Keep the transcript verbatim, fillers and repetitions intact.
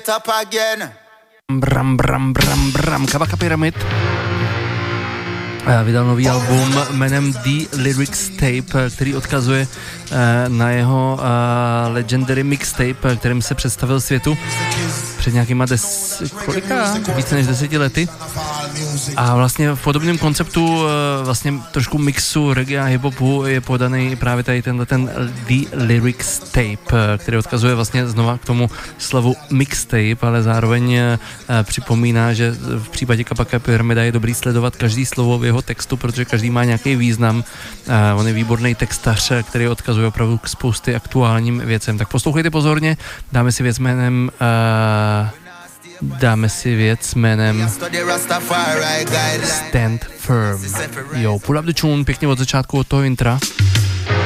Bram, bram, bram, bram, Kabaka Pyramid vydal nový album jménem The Lyrics Tape, který odkazuje na jeho legendary mixtape, kterým se představil světu před nějakýma des, kolika? Více než deseti lety. A vlastně v podobném konceptu vlastně trošku mixu reggae a hip-hopu je podaný právě tady tenhle ten The Lyrics Tape, který odkazuje vlastně znova k tomu slovu mixtape, ale zároveň připomíná, že v případě Kabaka Pyramida je dobrý sledovat každý slovo v jeho textu, protože každý má nějaký význam. On je výborný textař, který odkazuje opravdu k spousty aktuálním věcem. Tak poslouchejte pozorně, dáme si věc jménem uh, dáme si věc jménem Stand Firm. Jo, pull up the tune, pěkně od začátku od toho intra.